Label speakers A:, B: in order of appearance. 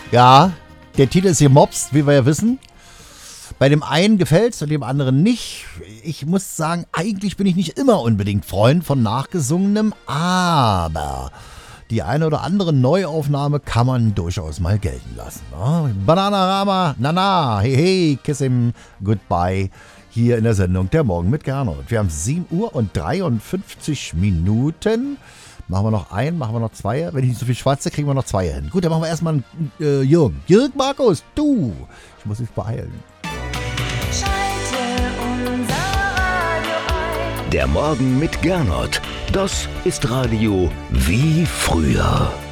A: Ja, der Titel ist gemobst, wie wir ja wissen. Bei dem einen gefällt's und dem anderen nicht. Ich muss sagen, eigentlich bin ich nicht immer unbedingt Freund von Nachgesungenem, aber die eine oder andere Neuaufnahme kann man durchaus mal gelten lassen. Ne? Bananarama, Nana, hey, hey, kiss him, goodbye. Hier in der Sendung Der Morgen mit Gernot. Wir haben 7 Uhr und 53 Minuten. Machen wir noch einen, machen wir noch zwei. Wenn ich nicht so viel schwatze, kriegen wir noch zwei hin. Gut, dann machen wir erstmal einen Jürgen. Jürgen Markus, du. Ich muss mich beeilen.
B: Schalte unser Radio ein.
C: Der Morgen mit Gernot. Das ist Radio wie früher.